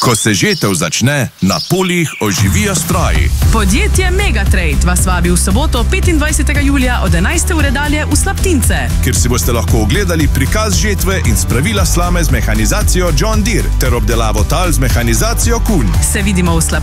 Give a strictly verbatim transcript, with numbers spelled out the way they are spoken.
Ko se žetev začne, na poljih oživijo stroji. Podjetje Megatrade vas vabi v soboto petindvajsetega julija od enajste ure dalje v Slaptince, kjer si boste lahko ogledali prikaz žetve in spravila slame z mehanizacijo John Deere ter obdelavo tal z mehanizacijo Kuhn. Se vidimo v Slaptince.